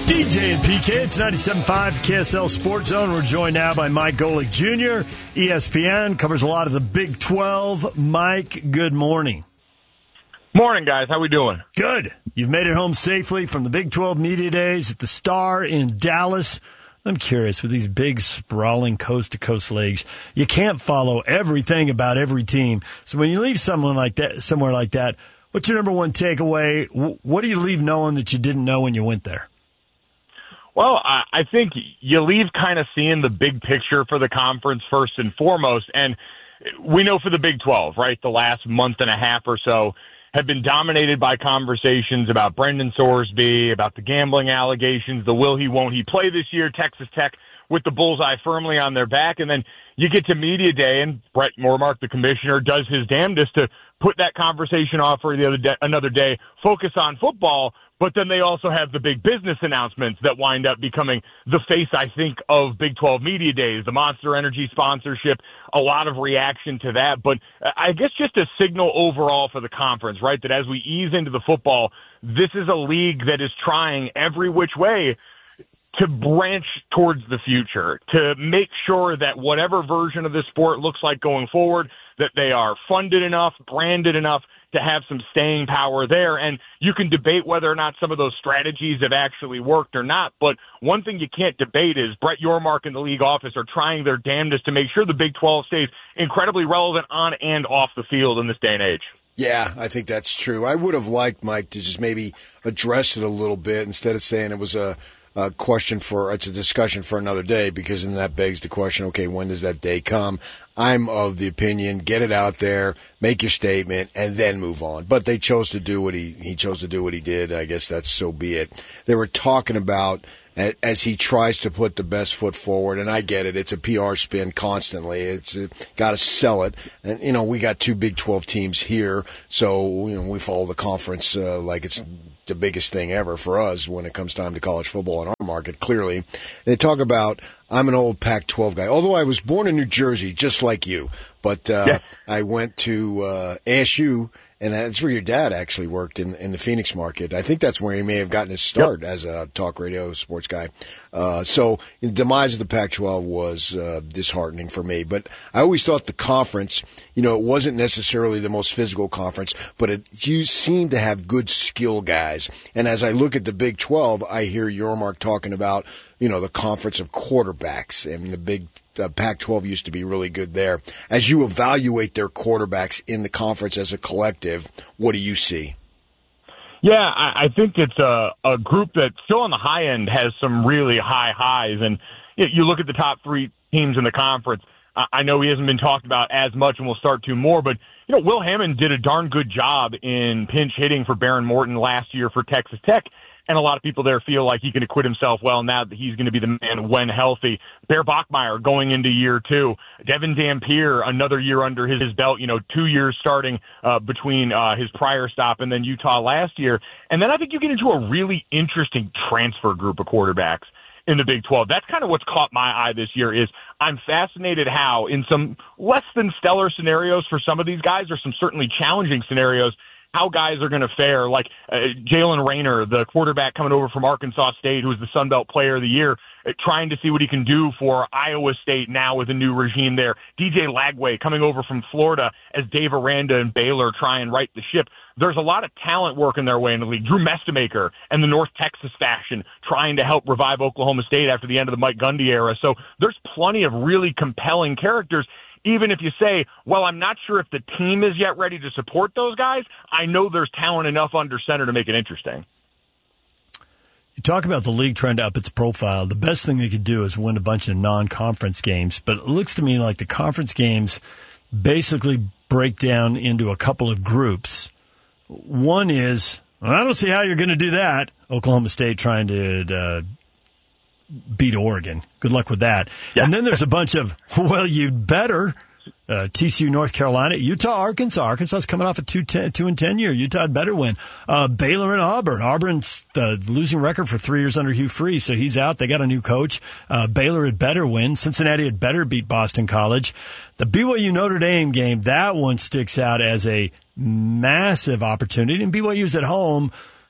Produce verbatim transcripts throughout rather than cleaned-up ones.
D J and P K, it's ninety-seven point five K S L Sports Zone. We're joined now by Mike Golick Junior E S P N, covers a lot of the Big twelve. Mike, good morning. Morning, guys. How we doing? Good. You've made it home safely from the Big twelve Media Days at the Star in Dallas. I'm curious, with these big, sprawling coast-to-coast leagues, you can't follow everything about every team. So when you leave someone like that, somewhere like that, what's your number one takeaway? What do you leave knowing that you didn't know when you went there? Well, I, I think you leave kind of seeing the big picture for the conference first and foremost. And we know for the Big twelve, right, the last month and a half or so have been dominated by conversations about Brendan Sorsby, about the gambling allegations, the will he, won't he play this year, Texas Tech with the bullseye firmly on their back. And then you get to media day, and Brett Mormark, the commissioner, does his damnedest to put that conversation off for the other day, another day, focus on football. But then they also have the big business announcements that wind up becoming the face, I think, of Big twelve Media Days, the Monster Energy sponsorship, a lot of reaction to that. But I guess just a signal overall for the conference, right, that as we ease into the football, this is a league that is trying every which way to branch towards the future, to make sure that whatever version of this sport looks like going forward, that they are funded enough, branded enough to have some staying power there. And you can debate whether or not some of those strategies have actually worked or not. But one thing you can't debate is Brett Yormark and the league office are trying their damnedest to make sure the Big twelve stays incredibly relevant on and off the field in this day and age. Yeah, I think that's true. I would have liked Mike to just maybe address it a little bit instead of saying it was a, a question for, it's a discussion for another day, because then that begs the question, okay, when does that day come? I'm of the opinion, get it out there, make your statement, and then move on. But they chose to do what he, he chose to do what he did. I guess that's so be it. They were talking about, as he tries to put the best foot forward, and I get it, it's a P R spin constantly. It's it, got to sell it. And, you know, we got two Big twelve teams here, so, you know, we follow the conference uh, like it's the biggest thing ever for us when it comes time to college football in our market, clearly. They talk about, I'm an old Pac twelve guy, although I was born in New Jersey, just like you. But uh, yeah. I went to uh, A S U, and that's where your dad actually worked in, in the Phoenix market. I think that's where he may have gotten his start yep. as a talk radio sports guy. Uh, so the demise of the Pac twelve was uh, disheartening for me. But I always thought the conference, you know, it wasn't necessarily the most physical conference, but it you seemed to have good skill guys. And as I look at the Big twelve, I hear Yormark talking about, you know, the conference of quarterbacks, and the Big Uh, Pac twelve used to be really good there. As you evaluate their quarterbacks in the conference as a collective, what do you see? Yeah, I, I think it's a, a group that still on the high end has some really high highs. And you, you look at the top three teams in the conference. I, I know he hasn't been talked about as much, and we'll start to more, but you know, Will Hammond did a darn good job in pinch hitting for Baron Morton last year for Texas Tech. And a lot of people there feel like he can acquit himself well now that he's going to be the man when healthy. Bear Bachmeier going into year two. Devin Dampier, another year under his belt, you know, two years starting uh, between uh, his prior stop and then Utah last year. And then I think you get into a really interesting transfer group of quarterbacks in the Big twelve. That's kind of what's caught my eye this year. Is I'm fascinated how in some less than stellar scenarios for some of these guys, or some certainly challenging scenarios, how guys are going to fare, like uh, Jalen Rayner, the quarterback coming over from Arkansas State, who was the Sun Belt Player of the Year, uh, trying to see what he can do for Iowa State now with a new regime there. D J Lagway coming over from Florida as Dave Aranda and Baylor try and right the ship. There's a lot of talent working their way in the league. Drew Mestamaker and the North Texas faction trying to help revive Oklahoma State after the end of the Mike Gundy era. So there's plenty of really compelling characters. Even if you say, well, I'm not sure if the team is yet ready to support those guys, I know there's talent enough under center to make it interesting. You talk about the league trying to up its profile. The best thing they could do is win a bunch of non-conference games. But it looks to me like the conference games basically break down into a couple of groups. One is, well, I don't see how you're going to do that. Oklahoma State trying to uh, beat Oregon. Good luck with that. Yeah. And then there's a bunch of, well, you'd better. Uh, T C U, North Carolina, Utah, Arkansas. Arkansas's coming off a two, ten, two and ten year. Utah had better win. Uh, Baylor and Auburn. Auburn's the losing record for three years under Hugh Freeze, so he's out. They got a new coach. Uh, Baylor had better win. Cincinnati had better beat Boston College. The B Y U Notre Dame game, that one sticks out as a massive opportunity. And B Y U's at home.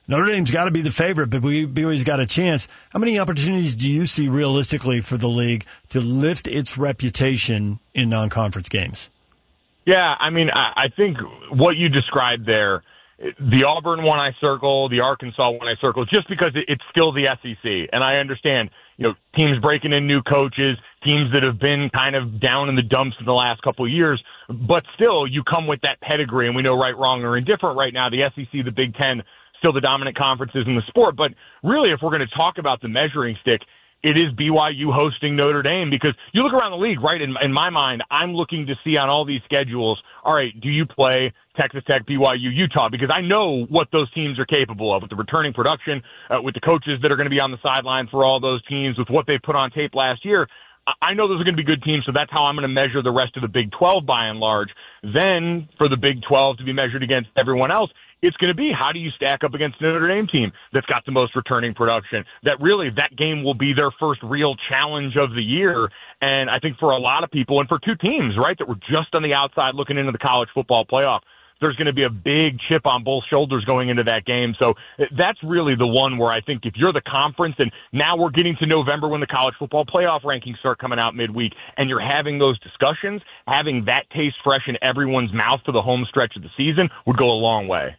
Notre Dame's got to be the favorite, but B Y U's got a chance. How many opportunities do you see realistically for the league to lift its reputation in non-conference games? Yeah, I mean, I, I think what you described there, the Auburn one I circle, the Arkansas one I circle, just because it, it's still the S E C. And I understand, you know, teams breaking in new coaches, teams that have been kind of down in the dumps in the last couple of years, but still you come with that pedigree, and we know right, wrong, or indifferent right now. The S E C, the Big Ten, still the dominant conferences in the sport. But really, if we're going to talk about the measuring stick, it is B Y U hosting Notre Dame, because you look around the league, right, in, in my mind, I'm looking to see on all these schedules, all right, do you play Texas Tech, B Y U, Utah? Because I know what those teams are capable of with the returning production, uh, with the coaches that are going to be on the sideline for all those teams, with what they put on tape last year. I know those are going to be good teams, so that's how I'm going to measure the rest of the Big twelve by and large. Then for the Big twelve to be measured against everyone else, it's going to be, how do you stack up against the Notre Dame team that's got the most returning production? That really, that game will be their first real challenge of the year. And I think for a lot of people, and for two teams, right, that were just on the outside looking into the college football playoff, there's going to be a big chip on both shoulders going into that game. So that's really the one where I think if you're the conference, and now we're getting to November when the college football playoff rankings start coming out midweek, and you're having those discussions, having that taste fresh in everyone's mouth for the home stretch of the season would go a long way.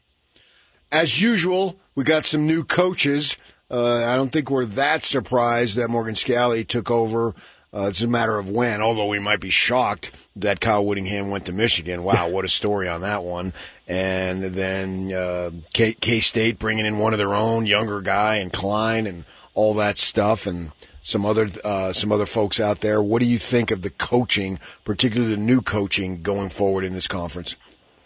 As usual, we got some new coaches. Uh, I don't think we're that surprised that Morgan Scalley took over. Uh, it's a matter of when, although we might be shocked that Kyle Whittingham went to Michigan. Wow, what a story on that one. And then uh, K- K-State bringing in one of their own, younger guy, and Klein and all that stuff, and some other uh, some other folks out there. What do you think of the coaching, particularly the new coaching, going forward in this conference?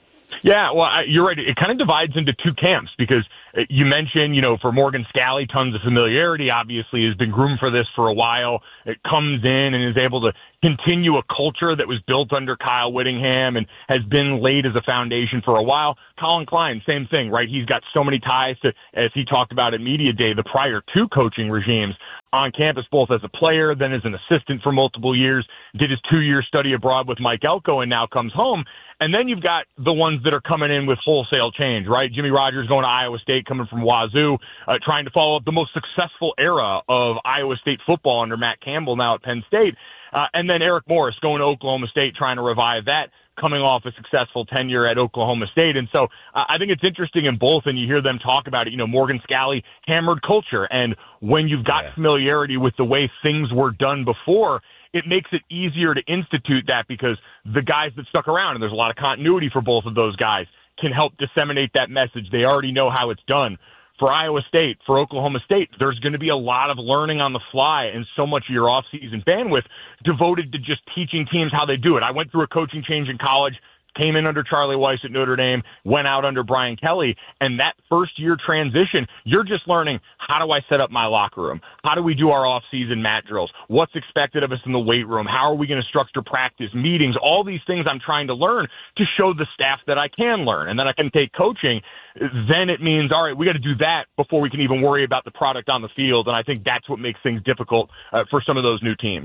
Yeah, well, I, you're right. It kind of divides into two camps, because you mentioned, you know, for Morgan Scalley, tons of familiarity, obviously has been groomed for this for a while. It comes in and is able to continue a culture that was built under Kyle Whittingham and has been laid as a foundation for a while. Colin Klein, same thing, right? He's got so many ties to, as he talked about at Media Day, the prior two coaching regimes on campus, both as a player, then as an assistant for multiple years, did his two-year study abroad with Mike Elko, and now comes home. And then you've got the ones that are coming in with wholesale change, right? Jimmy Rogers going to Iowa State, coming from Wazoo, uh, trying to follow up the most successful era of Iowa State football under Matt Campbell, now at Penn State. Uh, and then Eric Morris going to Oklahoma State, trying to revive that, coming off a successful tenure at Oklahoma State. And so uh, I think it's interesting in both, and you hear them talk about it. You know, Morgan Scalley hammered culture, and when you've got yeah. familiarity with the way things were done before, it makes it easier to institute that, because the guys that stuck around, and there's a lot of continuity for both of those guys, can help disseminate that message. They already know how it's done. For Iowa State, for Oklahoma State, there's going to be a lot of learning on the fly, and so much of your off-season bandwidth devoted to just teaching teams how they do it. I went through a coaching change in college, came in under Charlie Weiss at Notre Dame, went out under Brian Kelly, and that first-year transition, you're just learning, how do I set up my locker room? How do we do our off-season mat drills? What's expected of us in the weight room? How are we going to structure practice, meetings? All these things I'm trying to learn to show the staff that I can learn, and then I can take coaching. Then it means, all right, we got to do that before we can even worry about the product on the field, and I think that's what makes things difficult uh, for some of those new teams.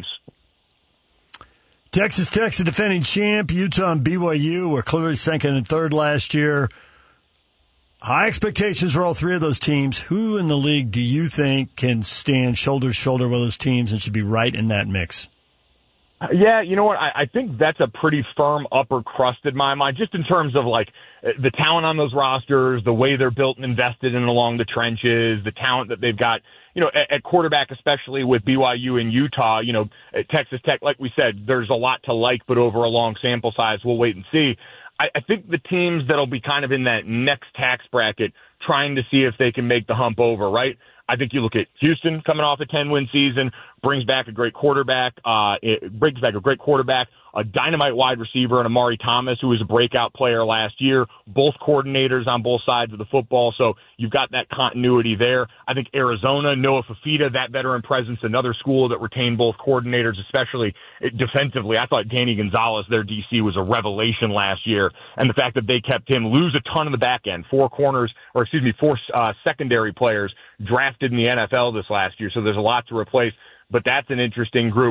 Texas Tech's the defending champ. Utah and B Y U were clearly second and third last year. High expectations for all three of those teams. Who in the league do you think can stand shoulder to shoulder with those teams and should be right in that mix? Yeah, you know what? I, I think that's a pretty firm upper crust in my mind, just in terms of like the talent on those rosters, the way they're built and invested in along the trenches, the talent that they've got. You know, at, at quarterback, especially with B Y U and Utah, you know, at Texas Tech, like we said, there's a lot to like, but over a long sample size, we'll wait and see. I, I think the teams that'll be kind of in that next tax bracket, trying to see if they can make the hump over, right? I think you look at Houston coming off a ten-win season, brings back a great quarterback, uh, it brings back a great quarterback, a dynamite wide receiver, and Amari Thomas, who was a breakout player last year, both coordinators on both sides of the football, so you've got that continuity there. I think Arizona, Noah Fafita, that veteran presence, another school that retained both coordinators, especially defensively. I thought Danny Gonzalez, their D C, was a revelation last year, and the fact that they kept him, lose a ton of the back end, four corners, or excuse me, four uh, secondary players drafted in the N F L this last year, so there's a lot to replace, but that's an interesting group.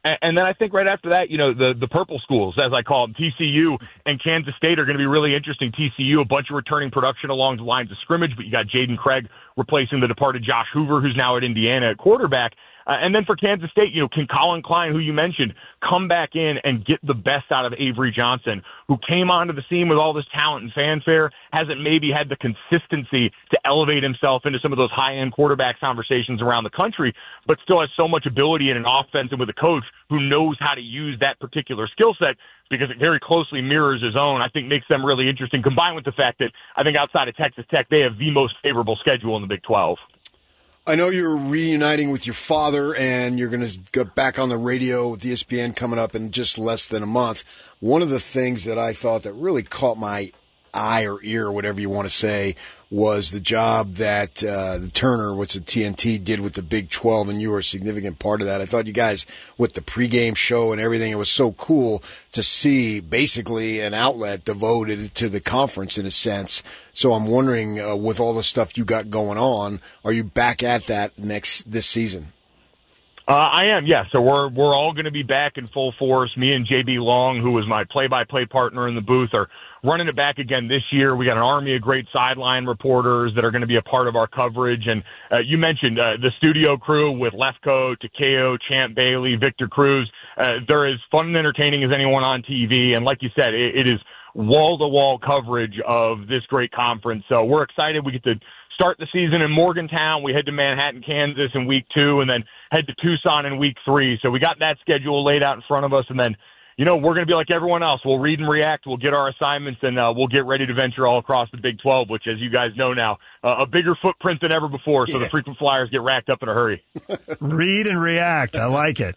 And, and then I think right after that, you know, the, the purple schools, as I call them, T C U and Kansas State are going to be really interesting. T C U, a bunch of returning production along the lines of scrimmage, but you got Jaden Craig replacing the departed Josh Hoover, who's now at Indiana at quarterback. Uh, and then for Kansas State, you know, can Colin Klein, who you mentioned, come back in and get the best out of Avery Johnson, who came onto the scene with all this talent and fanfare, hasn't maybe had the consistency to elevate himself into some of those high-end quarterback conversations around the country, but still has so much ability in an offense and with a coach who knows how to use that particular skill set because it very closely mirrors his own. I think makes them really interesting, combined with the fact that I think outside of Texas Tech, they have the most favorable schedule in the Big twelve. I know you're reuniting with your father, and you're going to get back on the radio with E S P N coming up in just less than a month. One of the things that I thought that really caught my eye or ear, or whatever you want to say, was the job that uh, the Turner, what's the T N T, did with the Big twelve, and you were a significant part of that. I thought you guys, with the pregame show and everything, it was so cool to see basically an outlet devoted to the conference in a sense. So I'm wondering, uh, with all the stuff you got going on, are you back at that next this season? Uh, I am, yeah. So we're we're all going to be back in full force. Me and J B Long, who was my play-by-play partner in the booth, are running it back again this year. We got an army of great sideline reporters that are going to be a part of our coverage. And uh, you mentioned uh, the studio crew with Lefko, Takeo, Champ Bailey, Victor Cruz. Uh, they're as fun and entertaining as anyone on T V. And like you said, it, it is wall-to-wall coverage of this great conference. So we're excited. We get to start the season in Morgantown. We head to Manhattan, Kansas in week two, and then head to Tucson in week three. So we got that schedule laid out in front of us. And then, you know, we're going to be like everyone else. We'll read and react. We'll get our assignments, and uh, we'll get ready to venture all across the Big twelve, which, as you guys know now, uh, a bigger footprint than ever before. So yeah. The frequent flyers get racked up in a hurry. Read and react. I like it.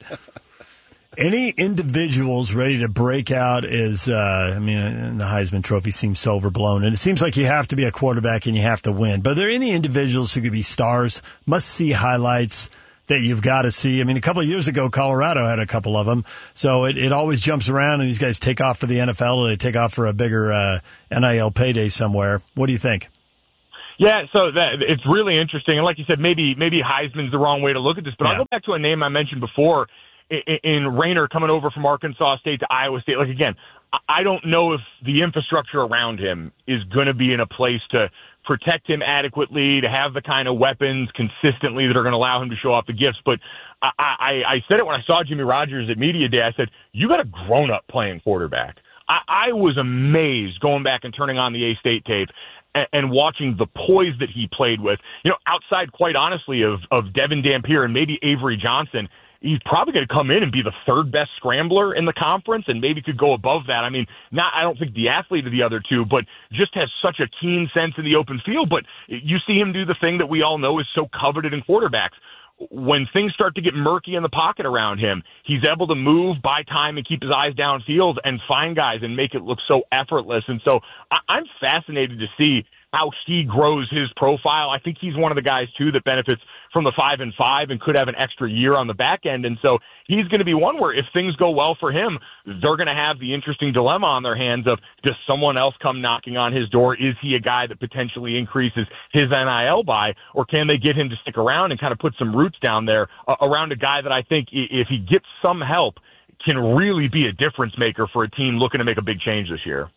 Any individuals ready to break out is, uh, I mean, the Heisman Trophy seems so overblown, and it seems like you have to be a quarterback and you have to win. But are there any individuals who could be stars, must-see highlights that you've got to see? I mean, a couple of years ago, Colorado had a couple of them, so it, it always jumps around, and these guys take off for the N F L or they take off for a bigger uh, N I L payday somewhere. What do you think? Yeah, so that, it's really interesting. And like you said, maybe maybe Heisman's the wrong way to look at this, but yeah. I'll go back to a name I mentioned before, in Rayner coming over from Arkansas State to Iowa State. Like, again, I don't know if the infrastructure around him is going to be in a place to protect him adequately, to have the kind of weapons consistently that are going to allow him to show off the gifts. But I, I, I said it when I saw Jimmy Rogers at Media Day. I said, you got a grown-up playing quarterback. I, I was amazed going back and turning on the A-State tape and, and watching the poise that he played with. You know, outside, quite honestly, of, of Devin Dampier and maybe Avery Johnson, he's probably going to come in and be the third best scrambler in the conference and maybe could go above that. I mean, not, I don't think the athlete of the other two, but just has such a keen sense in the open field. But you see him do the thing that we all know is so coveted in quarterbacks. When things start to get murky in the pocket around him, he's able to move, buy time, and keep his eyes downfield and find guys and make it look so effortless. And so I, I'm fascinated to see how he grows his profile. I think he's one of the guys, too, that benefits from the five and five and could have an extra year on the back end. And so he's going to be one where if things go well for him, they're going to have the interesting dilemma on their hands of, does someone else come knocking on his door? Is he a guy that potentially increases his N I L by, or can they get him to stick around and kind of put some roots down there uh, around a guy that I think if he gets some help can really be a difference maker for a team looking to make a big change this year?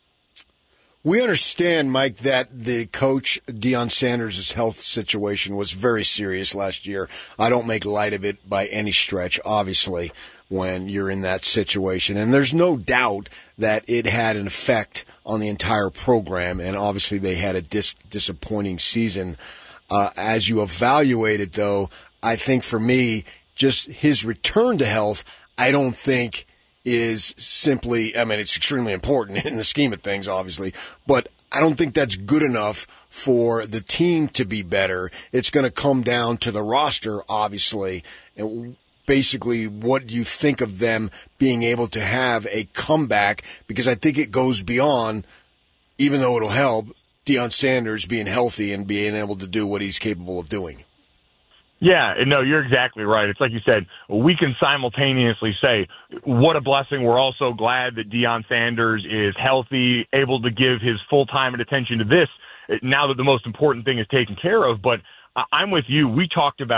We understand, Mike, that the coach, Deion Sanders' health situation was very serious last year. I don't make light of it by any stretch, obviously, when you're in that situation. And there's no doubt that it had an effect on the entire program, and obviously they had a dis- disappointing season. Uh, as you evaluate it, though, I think for me, just his return to health, I don't think is simply, I mean, it's extremely important in the scheme of things, obviously, but I don't think that's good enough for the team to be better. It's going to come down to the roster, obviously, and basically what do you think of them being able to have a comeback, because I think it goes beyond, even though it'll help, Deion Sanders being healthy and being able to do what he's capable of doing. Yeah, no, you're exactly right. It's like you said, we can simultaneously say, what a blessing. We're also glad that Deion Sanders is healthy, able to give his full time and attention to this now that the most important thing is taken care of. But I'm with you. We talked about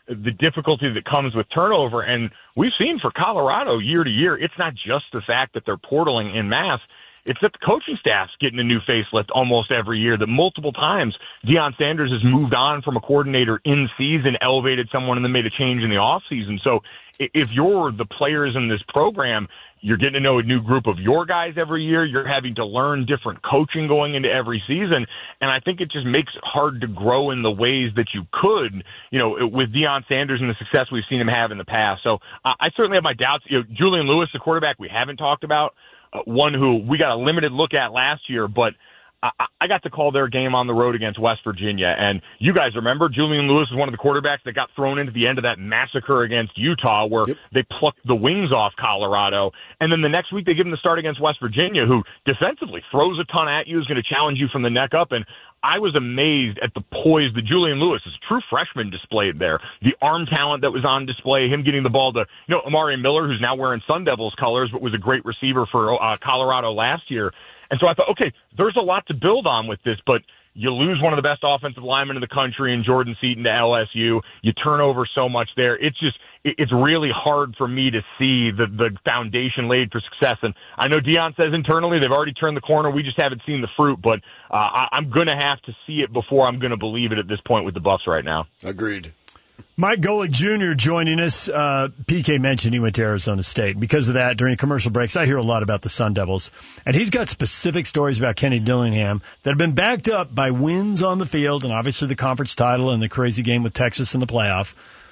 the difficulty that comes with turnover. And we've seen for Colorado year to year, it's not just the fact that they're portaling en masse. It's that the coaching staff's getting a new facelift almost every year, that multiple times Deion Sanders has moved on from a coordinator in season, elevated someone, and then made a change in the offseason. So if you're the players in this program, you're getting to know a new group of your guys every year. You're having to learn different coaching going into every season. And I think it just makes it hard to grow in the ways that you could, you know, with Deion Sanders and the success we've seen him have in the past. So I, I certainly have my doubts. You know, Julian Lewis, the quarterback we haven't talked about, uh, one who we got a limited look at last year, but I, I got to call their game on the road against West Virginia. And you guys remember Julian Lewis was one of the quarterbacks that got thrown into the end of that massacre against Utah where yep. they plucked the wings off Colorado. And then the next week they give him the start against West Virginia, who defensively throws a ton at you, is going to challenge you from the neck up. And I was amazed at the poise that Julian Lewis, as a true freshman, displayed there. The arm talent that was on display, him getting the ball to, you know, Amari Miller, who's now wearing Sun Devils colors, but was a great receiver for uh, Colorado last year. And so I thought, okay, there's a lot to build on with this, but you lose one of the best offensive linemen in the country in Jordan Seaton to L S U. You turn over so much there. It's just, it's really hard for me to see the, the foundation laid for success. And I know Deion says internally they've already turned the corner. We just haven't seen the fruit, but uh, I, I'm going to have to see it before I'm going to believe it at this point with the Buffs right now. Agreed. Mike Golic Junior joining us. Uh, P K mentioned he went to Arizona State. Because of that, during commercial breaks, I hear a lot about the Sun Devils. And he's got specific stories about Kenny Dillingham that have been backed up by wins on the field and obviously the conference title and the crazy game with Texas in the playoff.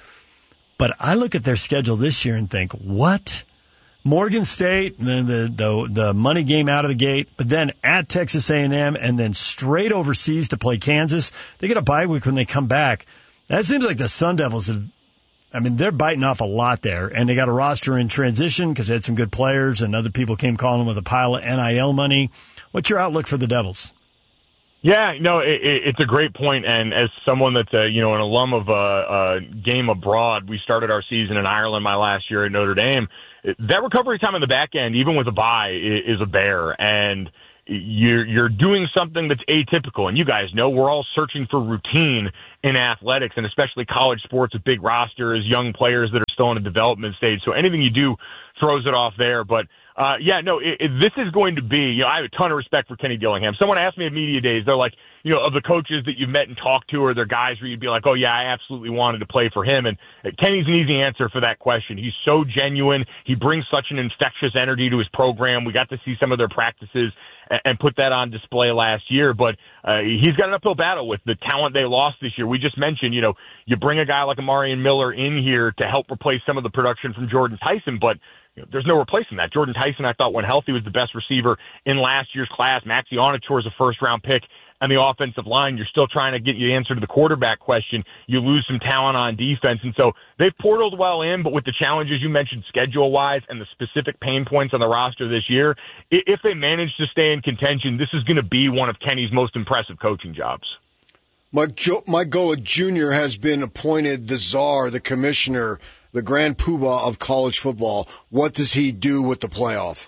But I look at their schedule this year and think, what? Morgan State, the, the, the, the money game out of the gate, but then at Texas A and M and then straight overseas to play Kansas. They get a bye week when they come back. That seems like the Sun Devils have, I mean, they're biting off a lot there, and they got a roster in transition because they had some good players, and other people came calling with a pile of N I L money. What's your outlook for the Devils? Yeah, no, it, it's a great point, and as someone that's a, you know, an alum of a, a game abroad, we started our season in Ireland my last year at Notre Dame. That recovery time on the back end, even with a bye, is a bear, and You're, you're doing something that's atypical. And you guys know we're all searching for routine in athletics, and especially college sports with big rosters, young players that are still in a development stage. So anything you do throws it off there. But, uh, yeah, no, it, it, this is going to be, you know, I have a ton of respect for Kenny Dillingham. Someone asked me at media days, they're like, you know, of the coaches that you've met and talked to, or they're guys where you'd be like, oh, yeah, I absolutely wanted to play for him. And Kenny's an easy answer for that question. He's so genuine. He brings such an infectious energy to his program. We got to see some of their practices and put that on display last year. But uh, he's got an uphill battle with the talent they lost this year. We just mentioned, you know, you bring a guy like Amari Miller in here to help replace some of the production from Jordan Tyson, but you know, there's no replacing that. Jordan Tyson, I thought, when healthy, was the best receiver in last year's class. Maxi Onachor is a first-round pick. On the offensive line, you're still trying to get the answer to the quarterback question. You lose some talent on defense. And so they've portaled well in, but with the challenges you mentioned schedule-wise and the specific pain points on the roster this year, if they manage to stay in contention, this is going to be one of Kenny's most impressive coaching jobs. Mike, jo- Mike Golic Junior has been appointed the czar, the commissioner, the grand poobah of college football. What does he do with the playoff?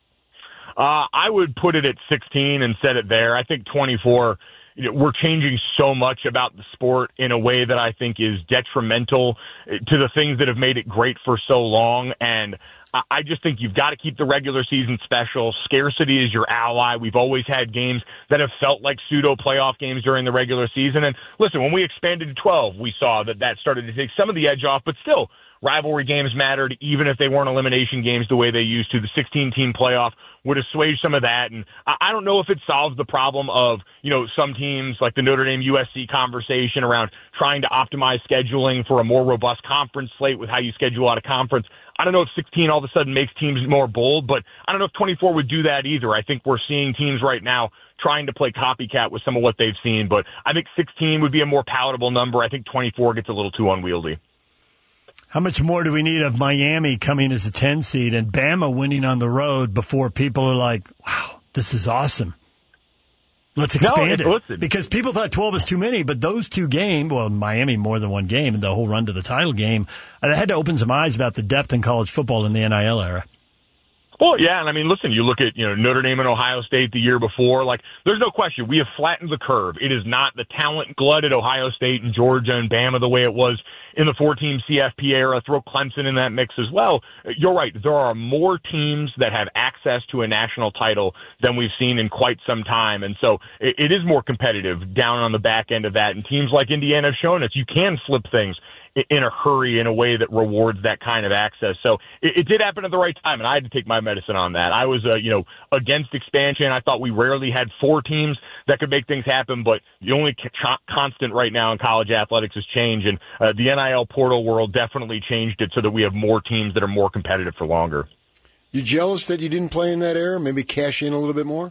Uh, I would put it at sixteen and set it there. I think twenty-four, you know, we're changing so much about the sport in a way that I think is detrimental to the things that have made it great for so long. And I just think you've got to keep the regular season special. Scarcity is your ally. We've always had games that have felt like pseudo playoff games during the regular season. And listen, when we expanded to twelve, we saw that that started to take some of the edge off, but still, rivalry games mattered, even if they weren't elimination games the way they used to. The sixteen-team playoff would assuage some of that, and I don't know if it solves the problem of, you know, some teams like the Notre Dame U S C conversation around trying to optimize scheduling for a more robust conference slate with how you schedule out of conference. I don't know if sixteen all of a sudden makes teams more bold, but I don't know if twenty-four would do that either. I think we're seeing teams right now trying to play copycat with some of what they've seen, but I think sixteen would be a more palatable number. I think twenty-four gets a little too unwieldy. How much more do we need of Miami coming as a ten seed and Bama winning on the road before people are like, wow, this is awesome? Let's expand no, it. Listen. Because people thought twelve is too many, but those two games, well, Miami more than one game, and the whole run to the title game, I had to open some eyes about the depth in college football in the N I L era. Well, yeah, and I mean, listen, you look at, you know, Notre Dame and Ohio State the year before, like, there's no question, we have flattened the curve. It is not the talent glut at Ohio State and Georgia and Bama the way it was in the four-team C F P era. Throw Clemson in that mix as well. You're right, there are more teams that have access to a national title than we've seen in quite some time, and so it, it is more competitive down on the back end of that, and teams like Indiana have shown us you can flip things in a hurry in a way that rewards that kind of access. So it, it did happen at the right time, and I had to take my medicine on that. I was, uh, you know, against expansion. I thought we rarely had four teams that could make things happen, but the only co- constant right now in college athletics is change, and uh, the N I L portal world definitely changed it so that we have more teams that are more competitive for longer. You jealous that you didn't play in that era? Maybe cash in a little bit more?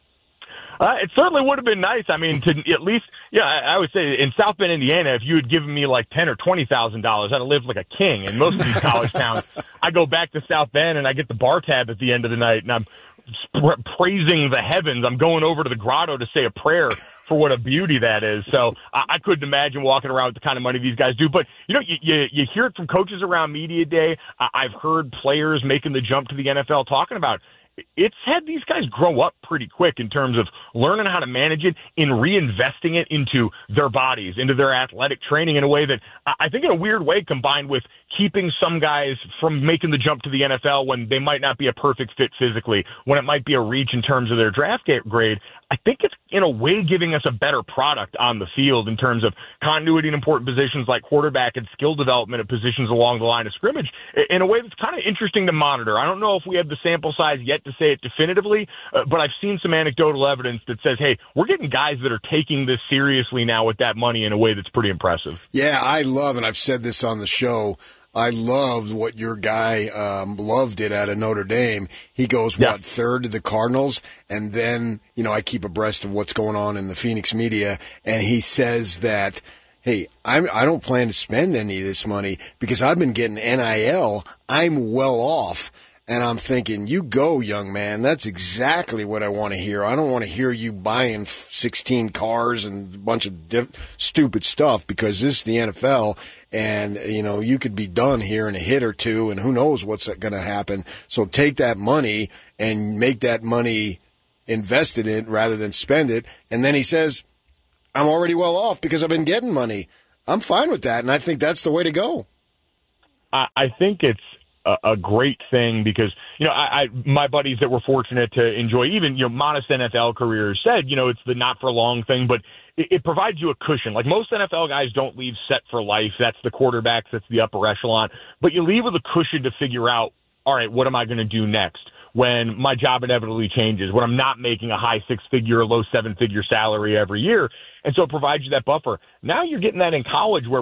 Uh, it certainly would have been nice. I mean, to at least, yeah, I, I would say in South Bend, Indiana, if you had given me like ten or twenty thousand dollars, I'd have lived like a king. In most of these college towns, I go back to South Bend and I get the bar tab at the end of the night, and I'm sp- praising the heavens. I'm going over to the grotto to say a prayer for what a beauty that is. So I, I couldn't imagine walking around with the kind of money these guys do. But you know, you you, you hear it from coaches around media day. I, I've heard players making the jump to the N F L talking about. It's had these guys grow up pretty quick in terms of learning how to manage it, in reinvesting it into their bodies, into their athletic training in a way that I think in a weird way combined with keeping some guys from making the jump to the N F L when they might not be a perfect fit physically, when it might be a reach in terms of their draft grade. I think it's in a way giving us a better product on the field in terms of continuity in important positions like quarterback and skill development at positions along the line of scrimmage in a way that's kind of interesting to monitor. I don't know if we have the sample size yet to say it definitively, uh, but I've seen some anecdotal evidence that says, hey, we're getting guys that are taking this seriously now with that money in a way that's pretty impressive. Yeah, I love, and I've said this on the show, I loved what your guy um, Love did out of Notre Dame. He goes, yeah. what, third to the Cardinals? And then, you know, I keep abreast of what's going on in the Phoenix media, and he says that, hey, I'm, I don't plan to spend any of this money because I've been getting N I L. I'm well off. And I'm thinking, you go, young man. That's exactly what I want to hear. I don't want to hear you buying sixteen cars and a bunch of diff- stupid stuff because this is the N F L, and, you know, you could be done here in a hit or two, and who knows what's going to happen. So take that money and make that money invested in rather than spend it. And then he says, I'm already well off because I've been getting money. I'm fine with that, and I think that's the way to go. I, I think it's a great thing because, you know, I, I my buddies that were fortunate to enjoy even, you know, modest N F L careers said, you know, it's the not for long thing, but it, it provides you a cushion. Like most N F L guys don't leave set for life. That's the quarterbacks. That's the upper echelon. But you leave with a cushion to figure out, all right, what am I going to do next when my job inevitably changes, when I'm not making a high six-figure, low seven-figure salary every year. And so it provides you that buffer. Now you're getting that in college where